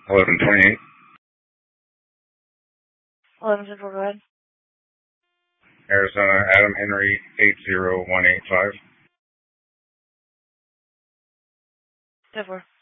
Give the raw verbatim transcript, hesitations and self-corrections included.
eleven twenty-eight. eleven Central, go ahead. Arizona, Adam Henry, eight zero one eight five. ten four.